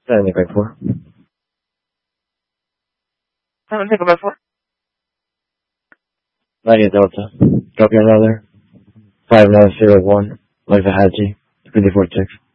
Standing by 4. 7 Tango by 4. 90 Delta. Drop you another. 5901. Life Haji. 24 6.